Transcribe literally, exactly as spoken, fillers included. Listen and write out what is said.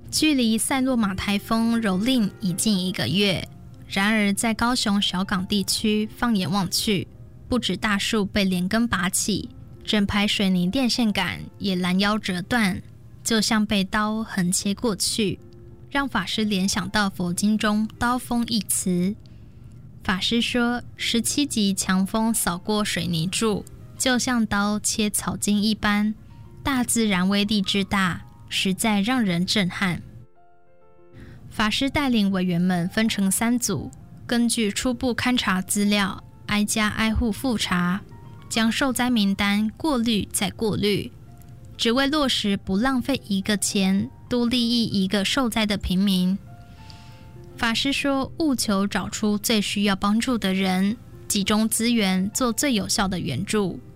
距离塞洛马台风蹂躏已近一个月，然而在高雄小港地区放眼望去，不止大树被连根拔起，整排水泥电线杆也拦腰折断，就像被刀横切过去，让法师联想到佛经中刀锋一词。法师说，十七级强风扫过水泥柱，就像刀切草茎一般，大自然威力之大，实在让人震撼。法师带领委员们分成三组，根据初步勘查资料，挨家挨户复查，将受灾名单过滤再过滤，只为落实不浪费一个钱，多利益一个受灾的平民。法师说，务求找出最需要帮助的人，集中资源做最有效的援助，